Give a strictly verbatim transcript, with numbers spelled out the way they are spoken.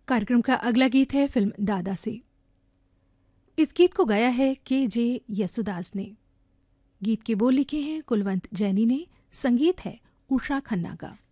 कार्यक्रम का अगला गीत है फिल्म दादा से। इस गीत को गाया है के जे यसुदास ने। गीत के बोल लिखे हैं कुलवंत जैनी ने, संगीत है उषा खन्ना का।